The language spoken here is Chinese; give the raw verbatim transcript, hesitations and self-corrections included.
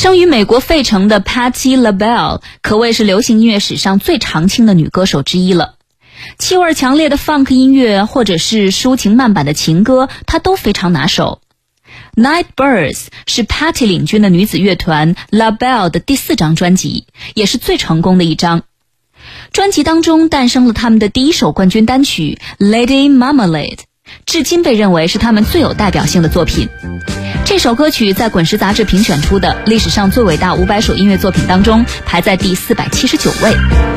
生于美国费城的 Patti LaBelle 可谓是流行音乐史上最常青的女歌手之一了。气味强烈的 funk 音乐或者是抒情慢板的情歌，她都非常拿手。Nightbirds 是 Patti 领军的女子乐团 LaBelle 的第四张专辑，也是最成功的一张。专辑当中诞生了他们的第一首冠军单曲 Lady Marmalade， 至今被认为是他们最有代表性的作品。这首歌曲在滚石杂志评选出的历史上最伟大五百首音乐作品当中排在第四百七十九位。